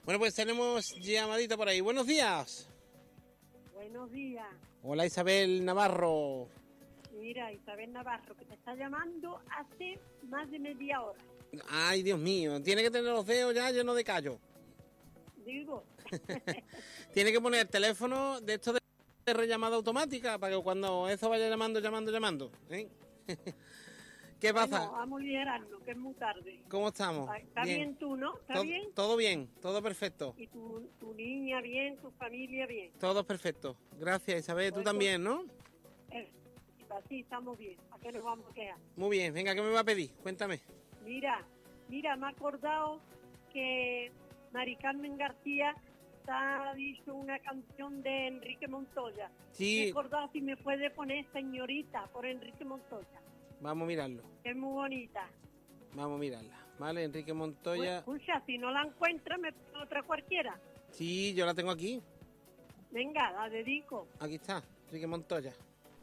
Bueno, pues tenemos llamadita por ahí. Buenos días. Buenos días. Hola, Isabel Navarro. Mira, Isabel Navarro, que te está llamando hace más de media hora. Ay, Dios mío, tiene que tener los dedos ya llenos de callo. Digo. Tiene que poner teléfono de esto de rellamada automática para que cuando eso vaya llamando. ¿Eh? ¿Qué pasa? Bueno, vamos a liderarnos, que es muy tarde. ¿Cómo estamos? ¿Está bien tú, no? ¿Está bien? Todo bien, todo perfecto. ¿Y tu niña bien, tu familia bien? Todo perfecto. Gracias, Isabel. Tú también, ¿no? Sí, estamos bien. ¿A qué nos vamos a quedar? Muy bien. Venga, ¿qué me va a pedir? Cuéntame. Mira, me ha acordado que Mari Carmen García te ha dicho una canción de Enrique Montoya. Sí. Me he acordado si me puede poner Señorita por Enrique Montoya. Vamos a mirarlo. Es muy bonita. Vamos a mirarla. Vale, Enrique Montoya. Pues, escucha, si no la encuentra, me pone otra cualquiera. Sí, yo la tengo aquí. Venga, la dedico. Aquí está, Enrique Montoya.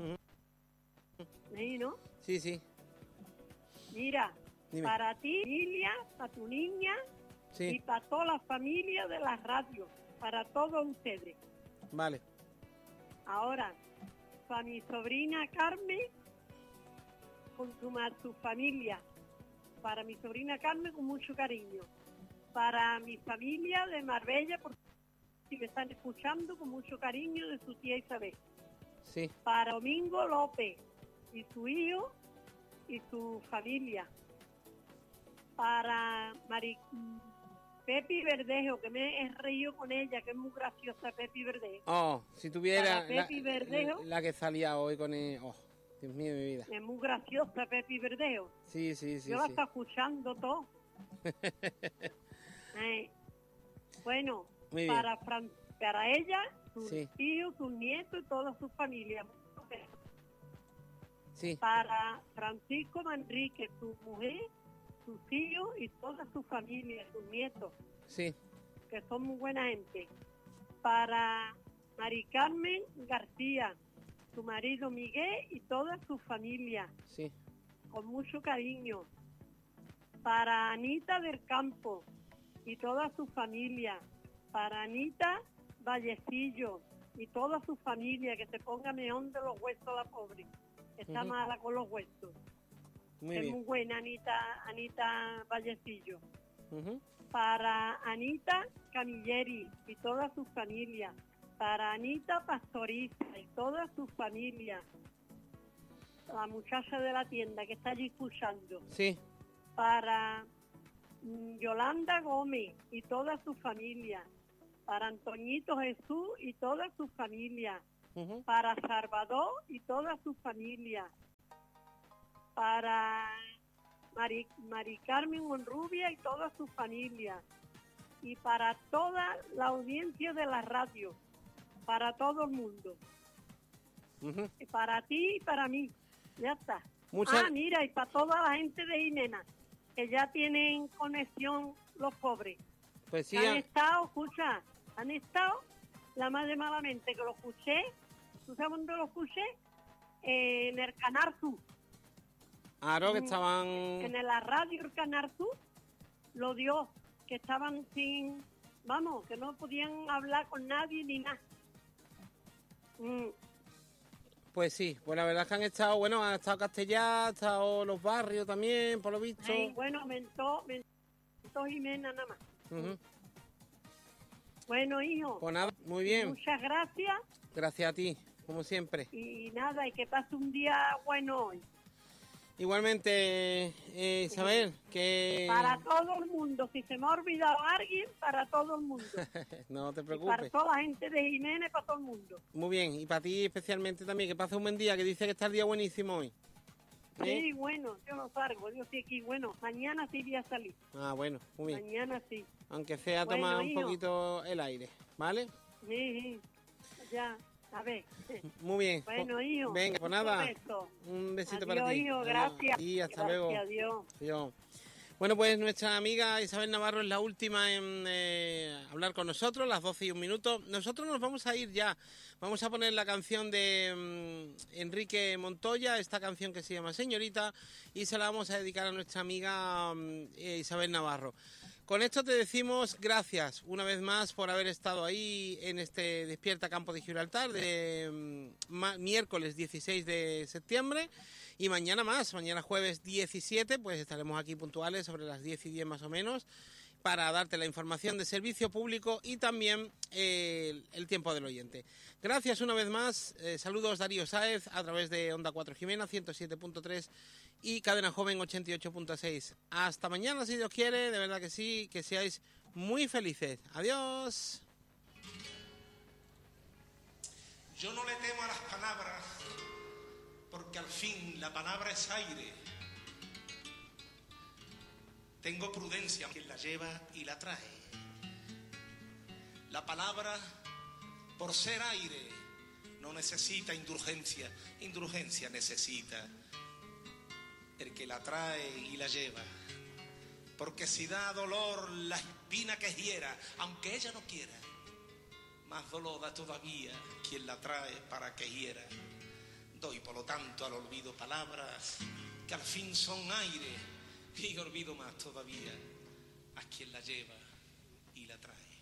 ¿Sí, no? Sí, sí. Mira, Dime. para ti, familia, para tu niña, Sí. y para toda la familia de la radio, para todos ustedes. Vale. Ahora, para mi sobrina Carmen, con su familia. Para mi sobrina Carmen, con mucho cariño. Para mi familia de Marbella, porque si me están escuchando, con mucho cariño, de su tía Isabel. Sí. Para Domingo López y su hijo y su familia. Para Pepi Verdejo, que me he reído con ella, que es muy graciosa, Pepi Verdejo. Oh, si tuviera Para Pepi Verdejo, la que salía hoy con el... Oh, Dios mío, mi vida. es muy graciosa Pepi Verdejo. Sí. Yo la estoy escuchando todo. Bueno, Muy bien. para ella, sus Sí. hijos, sus nietos y toda su familia. Sí. Para Francisco Manrique, su mujer, sus hijos y toda su familia, sus nietos, Sí. que son muy buena gente. Para Mari Carmen García, su marido Miguel y toda su familia, Sí. con mucho cariño. Para Anita del Campo y toda su familia. Para Anita Vallecillo y toda su familia, que se ponga meón de los huesos la pobre. Está mala con los huesos. Muy es bien. muy buena Anita Vallecillo. Ujú. Para Anita Camilleri y toda su familia. Para Anita Pastoriza y toda su familia. La muchacha de la tienda que está allí escuchando. Sí. Para Yolanda Gómez y toda su familia. Para Antoñito Jesús y toda su familia. Ujú. Para Salvador y toda su familia. Para Mari Carmen Monrubia y toda su familia. Y para toda la audiencia de la radio. Para todo el mundo. Ujú. Y para ti y para mí. Ya está. Muchas- Mira, y para toda la gente de Jimena, que ya tienen conexión los pobres. Pues sí. Han estado la más de malamente que lo escuché. ¿Tú sabes dónde lo escuché? En el Canal Sur. Claro, que estaban... En la radio el Canal Sur lo dio, que estaban sin... Vamos, que no podían hablar con nadie ni nada. Pues sí, pues la verdad es que han estado Castellá, han estado los barrios también, por lo visto. Bueno, mentó Jimena nada más. Ujú. Bueno, hijo. Pues nada, muy bien. Muchas gracias. Gracias a ti, como siempre. Y nada, y que pase un día bueno hoy. Igualmente, Isabel, que... Para todo el mundo. Si se me ha olvidado alguien, para todo el mundo. No te Y para preocupes. toda la gente de Jiménez, para todo el mundo. Muy bien, y para ti especialmente también, que pases un buen día, que dice que está el día buenísimo hoy. Sí, bueno, yo no salgo, yo sí aquí. Bueno, mañana sí voy a salir. Ah, bueno, muy bien. Mañana sí. Aunque sea Bueno, tomar un hijo. poquito el aire, ¿vale? Sí, ya, a ver. Muy bien. Bueno, hijo. Venga, pues nada. Un beso. Un besito Adiós, para ti. hijo, Adiós. gracias. Y hasta Gracias, luego. adiós. Adiós. Bueno, pues nuestra amiga Isabel Navarro es la última en hablar con nosotros, las 12 y 1 minuto. Nosotros nos vamos a ir ya. Vamos a poner la canción de Enrique Montoya, esta canción que se llama Señorita, y se la vamos a dedicar a nuestra amiga Isabel Navarro. Con esto te decimos gracias una vez más por haber estado ahí en este Despierta Campo de Gibraltar de miércoles 16 de septiembre y mañana más, mañana jueves 17, pues estaremos aquí puntuales sobre las 10:10 más o menos para darte la información de servicio público y también el tiempo del oyente. Gracias una vez más, saludos Darío Sáez a través de Onda 4 Jimena 107.3 y Cadena Joven 88.6. Hasta mañana si Dios quiere, de verdad que sí, que seáis muy felices. Adiós. Yo no le temo a las palabras, porque al fin la palabra es aire. Tengo prudencia, quien la lleva y la trae. La palabra, por ser aire, no necesita indulgencia. Indulgencia necesita el que la trae y la lleva. Porque si da dolor la espina que hiera, aunque ella no quiera, más dolor da todavía quien la trae para que hiera. Doy por lo tanto al olvido palabras que al fin son aire, y olvido más todavía a quien la lleva y la trae.